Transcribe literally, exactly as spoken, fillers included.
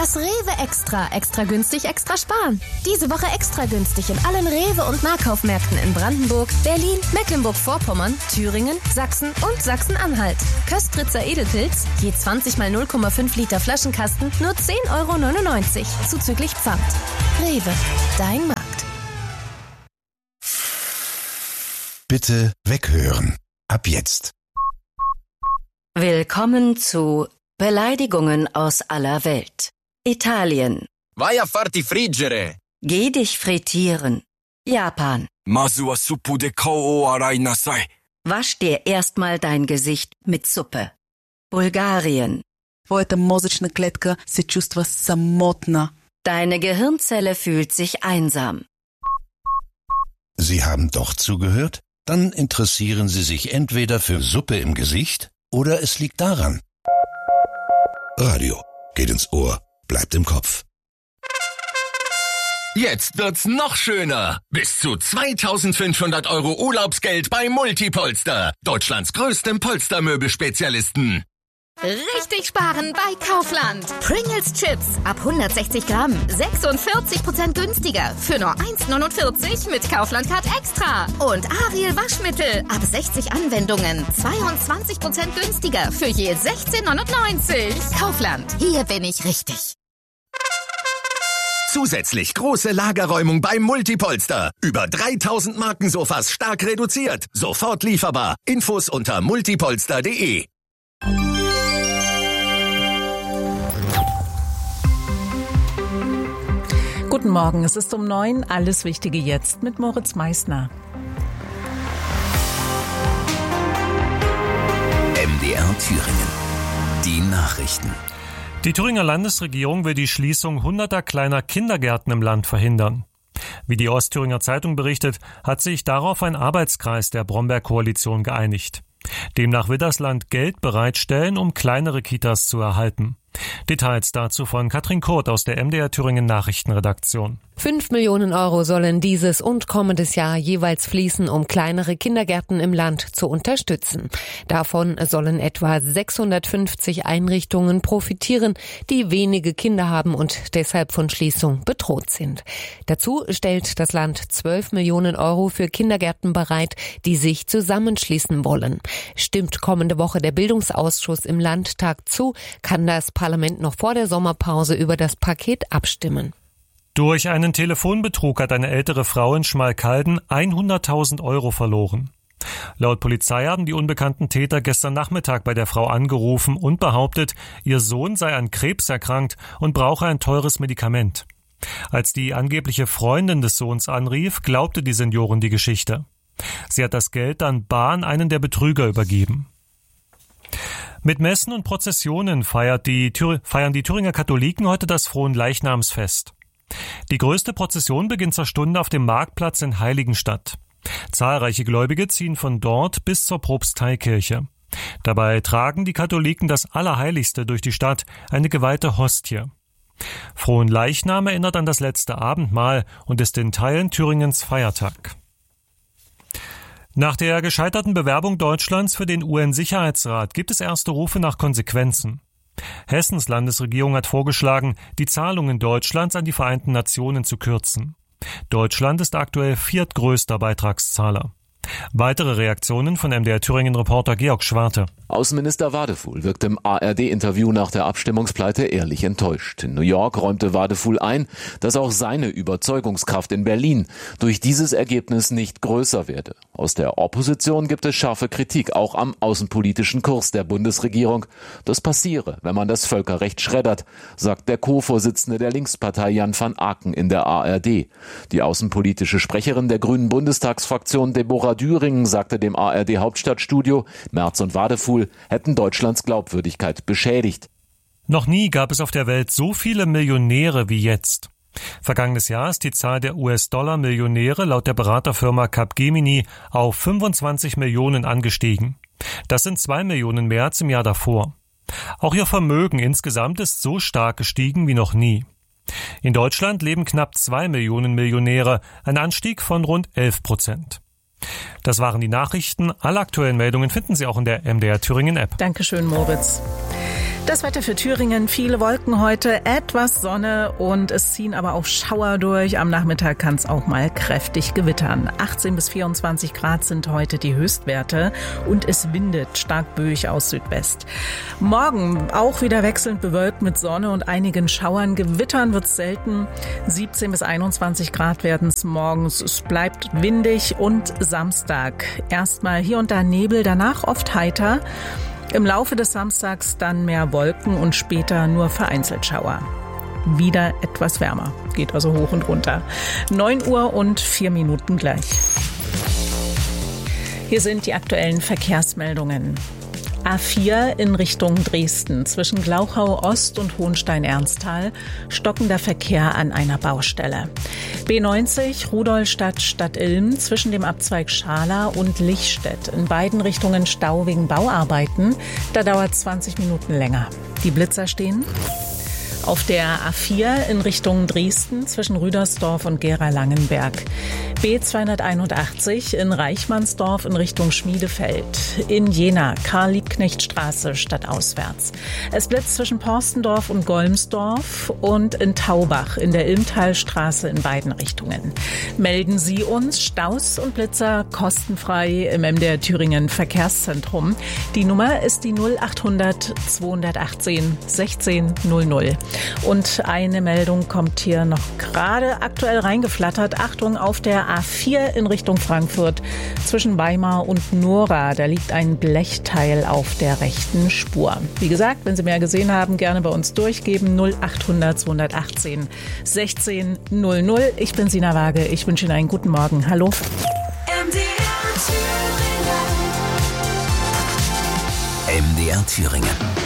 Das Rewe Extra. Extra günstig, extra sparen. Diese Woche extra günstig in allen Rewe- und Nahkaufmärkten in Brandenburg, Berlin, Mecklenburg-Vorpommern, Thüringen, Sachsen und Sachsen-Anhalt. Köstritzer Edelpilz, je zwanzig mal null Komma fünf Liter Flaschenkasten, nur zehn Euro neunundneunzig, zuzüglich Pfand. Rewe, dein Markt. Bitte weghören. Ab jetzt. Willkommen zu Beleidigungen aus aller Welt. Italien. Vai a farti friggere. Geh dich frittieren. Japan. Mazu wa suppu de kou o arai nasai. Wasch dir erstmal dein Gesicht mit Suppe. Bulgarien. Твоята мозъчна клетка се чувства самотна. Deine Gehirnzelle fühlt sich einsam. Sie haben doch zugehört? Dann interessieren Sie sich entweder für Suppe im Gesicht oder es liegt daran. Radio geht ins Ohr, bleibt im Kopf. Jetzt wird's noch schöner. Bis zu zweitausendfünfhundert Euro Urlaubsgeld bei Multipolster. Deutschlands größtem Polstermöbelspezialisten. Richtig sparen bei Kaufland. Pringles Chips ab hundertsechzig Gramm. sechsundvierzig Prozent günstiger. Für nur eins neunundvierzig mit Kaufland Card Extra. Und Ariel Waschmittel ab sechzig Anwendungen. zweiundzwanzig Prozent günstiger. Für je sechzehn neunundneunzig. Kaufland. Hier bin ich richtig. Zusätzlich große Lagerräumung beim Multipolster. Über dreitausend Markensofas stark reduziert. Sofort lieferbar. Infos unter multipolster punkt de. Guten Morgen, es ist um neun. Alles Wichtige jetzt mit Moritz Meissner. M D R Thüringen. Die Nachrichten. Die Thüringer Landesregierung will die Schließung hunderter kleiner Kindergärten im Land verhindern. Wie die Ostthüringer Zeitung berichtet, hat sich darauf ein Arbeitskreis der Bromberg-Koalition geeinigt. Demnach will das Land Geld bereitstellen, um kleinere Kitas zu erhalten. Details dazu von Katrin Kurt aus der M D R Thüringen Nachrichtenredaktion. Fünf Millionen Euro sollen dieses und kommendes Jahr jeweils fließen, um kleinere Kindergärten im Land zu unterstützen. Davon sollen etwa sechshundertfünfzig Einrichtungen profitieren, die wenige Kinder haben und deshalb von Schließung bedroht sind. Dazu stellt das Land zwölf Millionen Euro für Kindergärten bereit, die sich zusammenschließen wollen. Stimmt kommende Woche der Bildungsausschuss im Landtag zu, kann das Parlament noch vor der Sommerpause über das Paket abstimmen. Durch einen Telefonbetrug hat eine ältere Frau in Schmalkalden hunderttausend Euro verloren. Laut Polizei haben die unbekannten Täter gestern Nachmittag bei der Frau angerufen und behauptet, ihr Sohn sei an Krebs erkrankt und brauche ein teures Medikament. Als die angebliche Freundin des Sohns anrief, glaubte die Seniorin die Geschichte. Sie hat das Geld dann bar an einen der Betrüger übergeben. Mit Messen und Prozessionen feiert die, feiern die Thüringer Katholiken heute das Fronleichnamsfest. Die größte Prozession beginnt zur Stunde auf dem Marktplatz in Heiligenstadt. Zahlreiche Gläubige ziehen von dort bis zur Propsteikirche. Dabei tragen die Katholiken das Allerheiligste durch die Stadt, eine geweihte Hostie. Fronleichnam erinnert an das letzte Abendmahl und ist in Teilen Thüringens Feiertag. Nach der gescheiterten Bewerbung Deutschlands für den U N-Sicherheitsrat gibt es erste Rufe nach Konsequenzen. Hessens Landesregierung hat vorgeschlagen, die Zahlungen Deutschlands an die Vereinten Nationen zu kürzen. Deutschland ist aktuell viertgrößter Beitragszahler. Weitere Reaktionen von M D R Thüringen-Reporter Georg Schwarte. Außenminister Wadefuhl wirkt im A R D-Interview nach der Abstimmungspleite ehrlich enttäuscht. In New York räumte Wadefuhl ein, dass auch seine Überzeugungskraft in Berlin durch dieses Ergebnis nicht größer werde. Aus der Opposition gibt es scharfe Kritik, auch am außenpolitischen Kurs der Bundesregierung. Das passiere, wenn man das Völkerrecht schreddert, sagt der Co-Vorsitzende der Linkspartei Jan van Aken in der A R D. Die außenpolitische Sprecherin der Grünen Bundestagsfraktion Deborah Düringen sagte dem A R D-Hauptstadtstudio, Merz und Wadefuhl hätten Deutschlands Glaubwürdigkeit beschädigt. Noch nie gab es auf der Welt so viele Millionäre wie jetzt. Vergangenes Jahr ist die Zahl der U S-Dollar-Millionäre laut der Beraterfirma Capgemini auf fünfundzwanzig Millionen angestiegen. Das sind zwei Millionen mehr als im Jahr davor. Auch ihr Vermögen insgesamt ist so stark gestiegen wie noch nie. In Deutschland leben knapp zwei Millionen Millionäre, ein Anstieg von rund elf Prozent. Das waren die Nachrichten. Alle aktuellen Meldungen finden Sie auch in der M D R Thüringen App. Dankeschön, Moritz. Das Wetter für Thüringen, viele Wolken heute, etwas Sonne und es ziehen aber auch Schauer durch. Am Nachmittag kann es auch mal kräftig gewittern. achtzehn bis vierundzwanzig Grad sind heute die Höchstwerte und es windet stark böig aus Südwest. Morgen auch wieder wechselnd bewölkt mit Sonne und einigen Schauern. Gewittern wird es selten. siebzehn bis einundzwanzig Grad werden es morgens. Es bleibt windig und Samstag erstmal hier und da Nebel, danach oft heiter. Im Laufe des Samstags dann mehr Wolken und später nur vereinzelt Schauer. Wieder etwas wärmer, geht also hoch und runter. neun Uhr und vier Minuten gleich. Hier sind die aktuellen Verkehrsmeldungen. A vier in Richtung Dresden. Zwischen Glauchau Ost und Hohenstein-Ernsthal stockender Verkehr an einer Baustelle. B neunzig Rudolstadt Stadt Ilm zwischen dem Abzweig Schala und Lichstädt. In beiden Richtungen Stau wegen Bauarbeiten. Da dauert zwanzig Minuten länger. Die Blitzer stehen. Auf der A vier in Richtung Dresden zwischen Rüdersdorf und Gera-Langenberg. B zweihunderteinundachtzig in Reichmannsdorf in Richtung Schmiedefeld. In Jena Karl-Liebknecht-Straße stadtauswärts. Es blitzt zwischen Porstendorf und Golmsdorf und in Taubach in der Ilmtalstraße in beiden Richtungen. Melden Sie uns Staus und Blitzer kostenfrei im M D R Thüringen Verkehrszentrum. Die Nummer ist die null achthundert zweihundertachtzehn sechzehn null null. Und eine Meldung kommt hier noch gerade aktuell reingeflattert. Achtung, auf der A vier in Richtung Frankfurt zwischen Weimar und Nora. Da liegt ein Blechteil auf der rechten Spur. Wie gesagt, wenn Sie mehr gesehen haben, gerne bei uns durchgeben. null achthundert zweihundertachtzehn sechzehn null null. Ich bin Sina Waage. Ich wünsche Ihnen einen guten Morgen. Hallo. M D R Thüringen. M D R Thüringen.